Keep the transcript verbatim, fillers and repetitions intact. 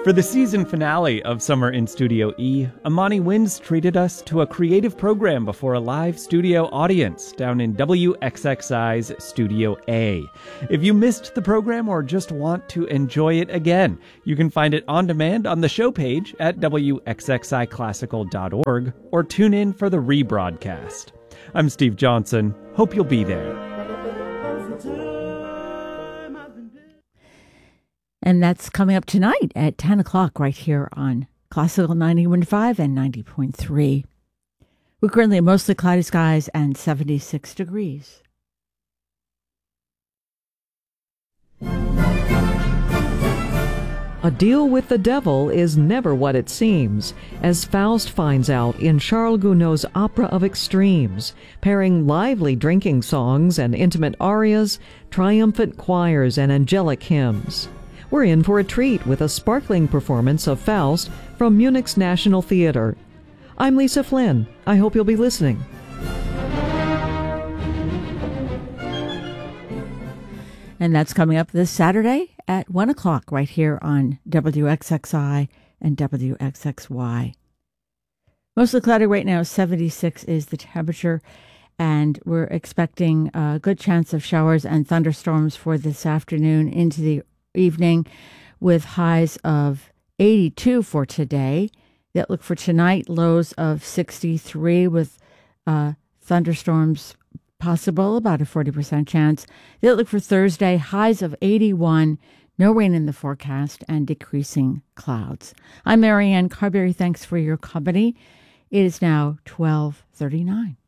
For the season finale of Summer in Studio E, Amani Winds treated us to a creative program before a live studio audience down in W X X I's Studio A. If you missed the program or just want to enjoy it again, you can find it on demand on the show page at W X X I classical dot org or tune in for the rebroadcast. I'm Steve Johnson. Hope you'll be there. And that's coming up tonight at ten o'clock right here on Classical ninety-one point five and ninety point three. We're currently mostly cloudy skies and seventy-six degrees. A deal with the devil is never what it seems, as Faust finds out in Charles Gounod's Opera of Extremes, pairing lively drinking songs and intimate arias, triumphant choirs, and angelic hymns. We're in for a treat with a sparkling performance of Faust from Munich's National Theater. I'm Lisa Flynn. I hope you'll be listening. And that's coming up this Saturday at one o'clock right here on W X X I and W X X Y. Mostly cloudy right now, seventy-six is the temperature, and we're expecting a good chance of showers and thunderstorms for this afternoon into the evening, with highs of eighty-two for today. That look for tonight, lows of sixty-three with uh, thunderstorms possible, about a forty percent chance. They look for Thursday, highs of eighty-one, no rain in the forecast, and decreasing clouds. I'm Marianne Carberry. Thanks for your company. It is now twelve thirty-nine.